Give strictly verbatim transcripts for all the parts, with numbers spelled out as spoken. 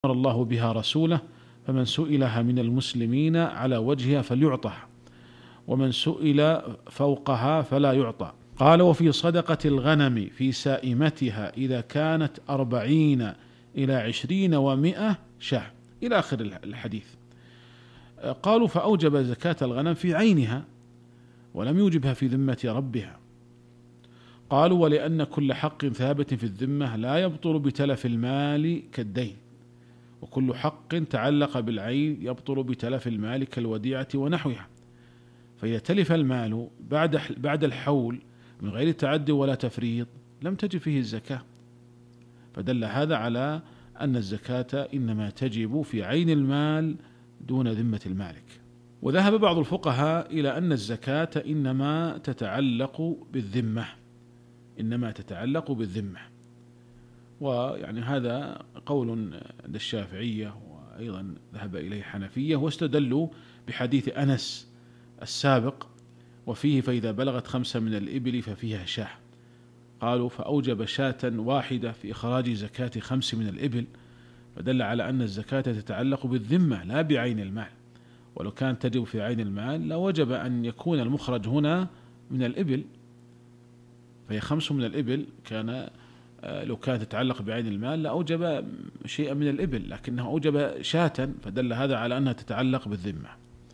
أمر الله بها رسوله، فمن سئلها من المسلمين على وجهها فليعطها، ومن سئل فوقها فلا يعطى. قال: وفي صدقة الغنم في سائمتها إذا كانت أربعين إلى عشرين ومائة شاة، إلى آخر الحديث. قالوا: فأوجب زكاة الغنم في عينها ولم يوجبها في ذمة ربها. قالوا: ولأن كل حق ثابت في الذمة لا يبطل بتلف المال كالدين، وكل حق تعلق بالعين يبطل بتلف المال كالوديعة ونحوها، فإذا تلف المال بعد بعد الحول من غير تعدي ولا تفريط لم تجب فيه الزكاة، فدل هذا على أن الزكاة إنما تجب في عين المال دون ذمة المالك. وذهب بعض الفقهاء إلى أن الزكاة إنما تتعلق بالذمة إنما تتعلق بالذمة ويعني هذا قول عند الشافعية، وأيضا ذهب إليه حنفية، واستدلوا بحديث أنس السابق: وفيه فإذا بلغت خمسة من الإبل ففيها شاة. قالوا: فأوجب شاة واحدة في إخراج زكاة خمس من الإبل، فدل على أن الزكاة تتعلق بالذمة لا بعين المال، ولو كانت تجب في عين المال لوجب أن يكون المخرج هنا من الإبل، فهي خمس من الإبل، كان لو كانت تتعلق بعين المال لأوجب شيئا من الإبل، لكنها أوجب شاة، فدل هذا على أنها تتعلق بالذمة.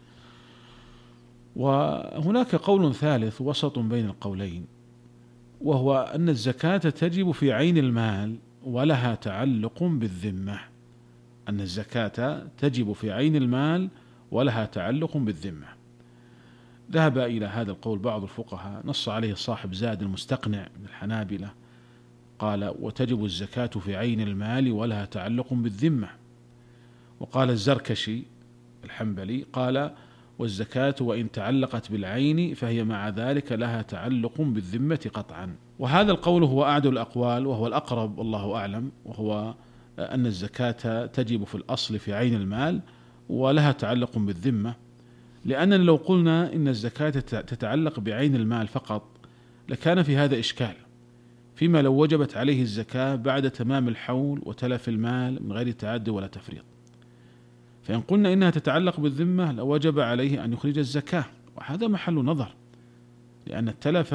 وهناك قول ثالث وسط بين القولين، وهو أن الزكاة تجب في عين المال ولها تعلق بالذمة أن الزكاة تجب في عين المال ولها تعلق بالذمة. ذهب إلى هذا القول بعض الفقهاء، نص عليه صاحب زاد المستقنع من الحنابلة، قال: وتجب الزكاة في عين المال ولها تعلق بالذمة. وقال الزركشي الحنبلي قال: والزكاة وإن تعلقت بالعين فهي مع ذلك لها تعلق بالذمة قطعا. وهذا القول هو أعدل الأقوال وهو الأقرب والله أعلم، وهو أن الزكاة تجب في الأصل في عين المال ولها تعلق بالذمة، لأننا لو قلنا إن الزكاة تتعلق بعين المال فقط لكان في هذا إشكال، فيما لو وجبت عليه الزكاة بعد تمام الحول وتلف المال من غير تعدي ولا تفريط. فإن قلنا إنها تتعلق بالذمة لوجب عليه أن يخرج الزكاة، وهذا محل نظر، لأن التلف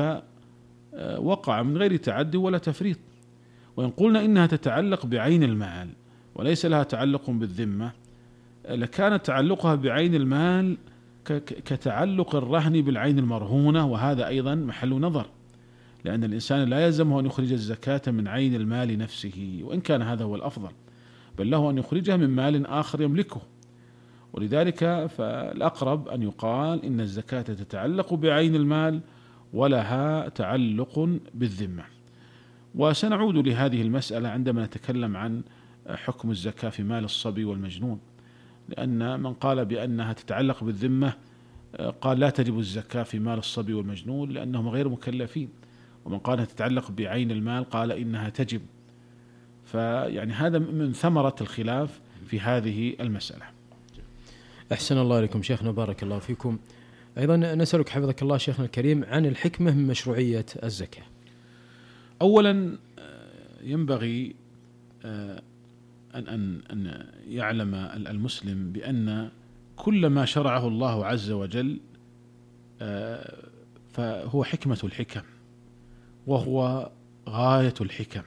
وقع من غير تعدي ولا تفريط. وإن قلنا إنها تتعلق بعين المال وليس لها تعلق بالذمة لكان تعلقها بعين المال كتعلق الرهن بالعين المرهونة، وهذا أيضا محل نظر، لأن الإنسان لا يلزمه أن يخرج الزكاة من عين المال نفسه، وإن كان هذا هو الأفضل، بل له أن يخرجها من مال آخر يملكه. ولذلك فالأقرب أن يقال إن الزكاة تتعلق بعين المال ولها تعلق بالذمة. وسنعود لهذه المسألة عندما نتكلم عن حكم الزكاة في مال الصبي والمجنون، لأن من قال بأنها تتعلق بالذمة قال لا تجب الزكاة في مال الصبي والمجنون لأنهم غير مكلفين، ومن قال أنها تتعلق بعين المال قال إنها تجب. فيعني هذا من ثمرة الخلاف في هذه المسألة. أحسن الله إليكم شيخنا، بارك الله فيكم. أيضا نسألك حفظك الله شيخنا الكريم عن الحكمة من مشروعية الزكاة. أولا ينبغي أن أن أن يعلم المسلم بأن كل ما شرعه الله عز وجل فهو حكمة الحكم، وهو غاية الحكم.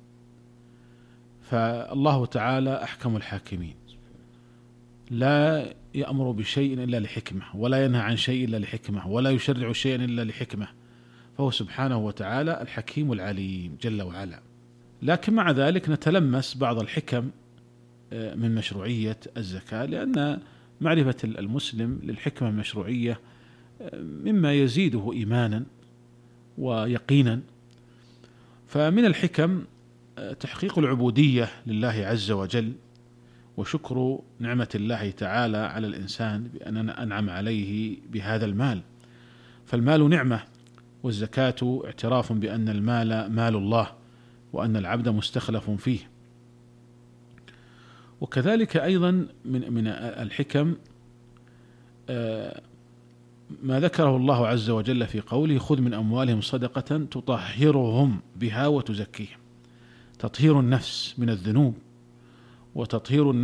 فالله تعالى أحكم الحاكمين، لا يأمر بشيء إلا لحكمة، ولا ينهى عن شيء إلا لحكمة، ولا يشرع شيئا إلا لحكمة، فهو سبحانه وتعالى الحكيم العليم جل وعلا. لكن مع ذلك نتلمس بعض الحكم من مشروعية الزكاة، لأن معرفة المسلم للحكمة المشروعية مما يزيده إيمانا ويقينا. فمن الحكم تحقيق العبودية لله عز وجل، وشكر نعمة الله تعالى على الإنسان بأن أنعم عليه بهذا المال، فالمال نعمة، والزكاة اعتراف بأن المال مال الله وأن العبد مستخلف فيه. وكذلك أيضا من من الحكم ما ذكره الله عز وجل في قوله: خذ من أموالهم صدقة تطهرهم بها وتزكيهم، تطهير النفس من الذنوب وتطهير